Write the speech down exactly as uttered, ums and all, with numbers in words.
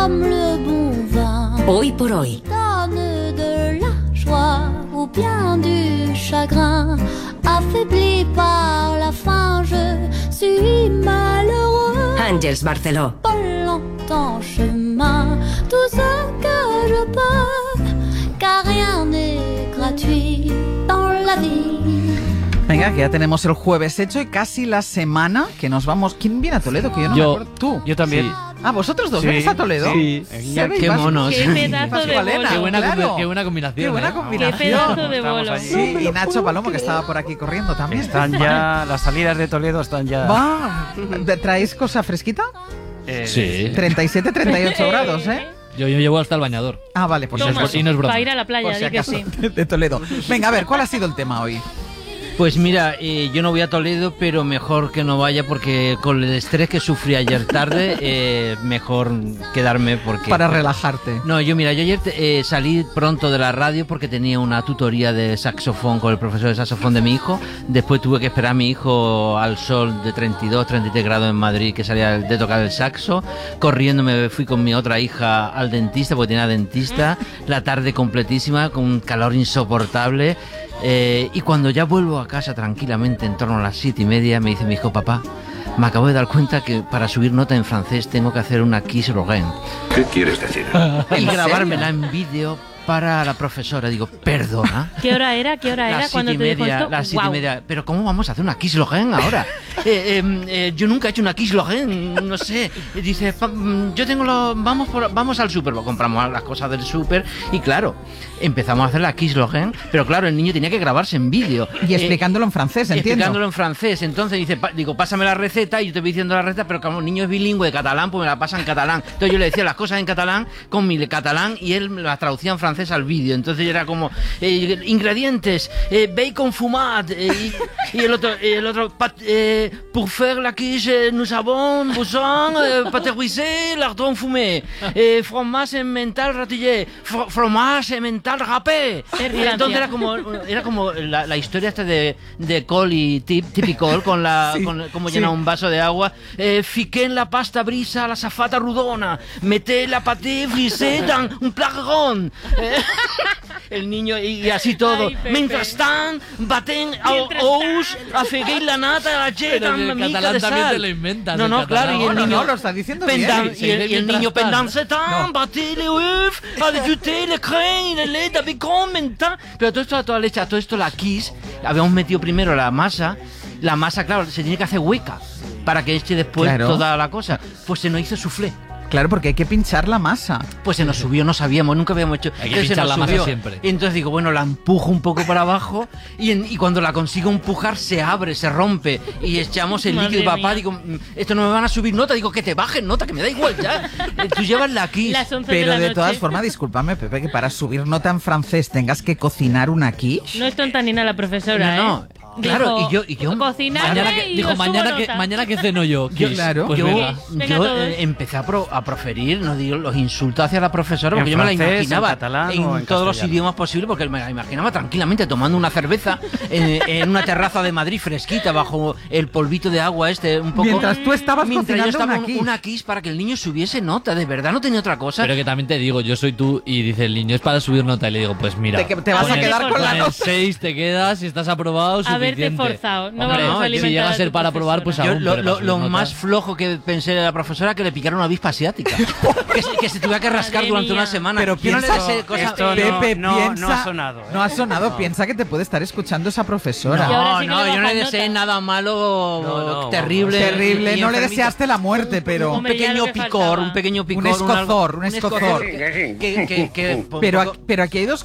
Hoy por hoy. Ou bien du chagrin, affaibli par la faim, je suis malheureux. Àngels Barceló. Pas longtemps chemin, tout ce que je peux, car rien n'est gratuit dans la vie. Venga, que ya tenemos el jueves hecho y casi la semana que nos vamos. ¿Quién viene a Toledo? Que yo no yo, me acuerdo. ¿Tú? Yo también. Sí. Ah, ¿vosotros dos sí, venís a Toledo? Sí. Qué monos. Qué pedazo de bolo. Qué buena, claro. qué buena combinación. Qué buena ¿eh? combinación. Qué pedazo de bolo. Sí, y Nacho Palomo, que estaba por aquí corriendo también. Están ya, las salidas de Toledo están ya... Va, ¿traéis cosa fresquita? Eh, Sí. treinta y siete, treinta y ocho grados, ¿eh? Yo, yo llevo hasta el bañador. Ah, vale, pues Toma, eso. y no es broma. para ir a la playa, Por si di que acaso, sí. de Toledo. Venga, a ver, ¿cuál ha sido el tema hoy? Pues mira, eh, yo no voy a Toledo, pero mejor que no vaya porque con el estrés que sufrí ayer tarde, eh, mejor quedarme porque... Para relajarte. No, yo mira, yo ayer eh, salí pronto de la radio porque tenía una tutoría de saxofón con el profesor de saxofón de mi hijo. Después tuve que esperar a mi hijo al sol de treinta y dos, treinta y tres grados en Madrid, que salía de tocar el saxo. Corriendo me fui con mi otra hija al dentista, porque tenía dentista. La tarde completísima, con un calor insoportable. Eh, y cuando ya vuelvo a casa tranquilamente, en torno a las siete y media, me dice mi hijo: papá, me acabo de dar cuenta que para subir nota en francés tengo que hacer una Kiss Rogen. ¿Qué quieres decir? Y grabármela en vídeo para la profesora. Digo, ¿perdona? ¿Qué hora era? ¿Qué hora era Las cuando siete y te dijo media, esto? las siete Guau. y media. Pero ¿cómo vamos a hacer una Kiss Logen ahora? eh, eh, eh, yo nunca he hecho una Kiss Logen, no sé. Dice, pa, yo tengo lo, vamos por, vamos al súper, lo compramos las cosas del súper y claro, empezamos a hacer la Kiss Logen, pero claro, el niño tenía que grabarse en vídeo. Y explicándolo eh, en francés, entiendo. Explicándolo en francés. Entonces dice, pa, digo, pásame la receta y yo te voy diciendo la receta, pero como el niño es bilingüe de catalán, pues me la pasa en catalán. Entonces yo le decía las cosas en catalán con mi catalán y él me las traducía en francés al vídeo. Entonces era como, eh, ingredientes, eh, bacon fumat, eh, y, y el otro, el otro pat, eh, pour faire la quiche, nous avons besoin, eh, pâté lardon fumé, eh, fromage emmental ratillé, fr fromage emmental râpé. Y entonces era como, era como la, la historia esta de, de Col y tip, Tipicol, con la, Sí, con cómo sí. llena un vaso de agua. Eh, fiqué en la pasta brisa la safata rodona, meté la pâté frisé dans un plat rond. Eh, el niño y, y así todo. Ay, Pepe. Mientras tan, baten Mientras ous, afegué la nata, la Pero llegan, si el mica catalán de también sal. te lo inventas, No, el no, catalán. claro, y el No, no, niño... no, lo está diciendo Pendan- bien. y el, y el Mientras niño tan. pendanse tan, No. batí le œuf, ajouté le crème, le lait, de bacon, mental. Pero todo esto a toda leche, a todo esto la Kiss, habíamos metido primero la masa. La masa, claro, se tiene que hacer hueca para que eche después Claro. toda la cosa. Pues se nos hizo soufflé. Claro, porque hay que pinchar la masa. Pues se nos subió, no sabíamos, nunca habíamos hecho. Hay que Entonces se pinchar nos la masa subió. siempre. Y entonces digo, bueno, la empujo un poco para abajo y, en- y cuando la consigo empujar se abre, se rompe y echamos el Madre líquido. Y papá, mía. digo, "Mm, esto no me van a subir nota. Digo, que te bajen nota, que me da igual ya. Eh, Tú llevas la Kiss. Las once Pero de la de todas noche. formas, discúlpame, Pepe, que para subir nota en francés tengas que cocinar una quiche. No es tonta ni nada la profesora, No, no. ¿eh? Claro, Dijo, y yo- y yo- cocinarme Mañana que, y dijo, os subo mañana que, nota. mañana que ceno yo. Yo- Kiss. claro. Pues yo venga. Venga yo, todos. eh, empecé a, pro- a proferir, no digo, los insultos hacia la profesora, porque ¿En yo me la francés, imaginaba en catalán en o en todos los castellano? idiomas posibles, porque me la imaginaba tranquilamente tomando una cerveza en, en una terraza de Madrid fresquita, bajo el polvito de agua este, un poco... Mientras tú estabas Mientras yo cocinando estaba una quiche. una quiche para que el niño subiese nota, de verdad, no tenía otra cosa. Pero que también te digo, yo soy tú y dice el niño es para subir nota y le digo, pues mira, Te, que- te vas con a el- quedar con la con el nota. seis te quedas, si estás aprobado, suficiente. Haberte forzado, no Hombre, vamos a si alimentar llega a a ser tu para probar, pues profesora. Yo, aún, lo pero para lo- subir lo nota- más flojo que pensé de la profesora que le picara una avispa asiática. que, se, que se tuviera que rascar Madre durante mía. una semana. Pero Yo no le piensa- deseo cosas- Esto no- Pepe, no, piensa... no ha sonado, ¿eh? No ha sonado, piensa que te puede estar escuchando esa profesora. Y ahora No, sí que no, le yo no le bajan deseé nota. nada malo, No, no, terrible. Terrible, y no le enfermito. deseaste la muerte, pero... Un Hombre, ya pequeño lo que picor, faltaba. un pequeño picor. Un escozor, algo- un escozor. que- que- que- Pero, un poco- aquí- pero aquí hay dos